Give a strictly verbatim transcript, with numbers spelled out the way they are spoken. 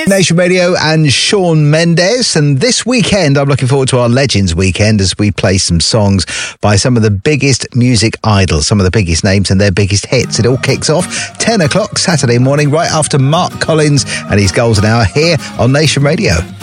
Nation Radio and Shawn Mendes. And this weekend, I'm looking forward to our Legends weekend as we play some songs by some of the biggest music idols, some of the biggest names and their biggest hits. It all kicks off ten o'clock Saturday morning, right after Mark Collins and his Golden Hour here on Nation Radio.